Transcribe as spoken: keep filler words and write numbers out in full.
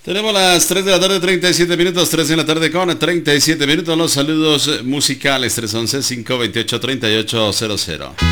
Tenemos las tres de la tarde, treinta y siete minutos, tres de la tarde con treinta y siete minutos. Los saludos musicales, tres once, cinco veintiocho, treinta y ocho cero cero.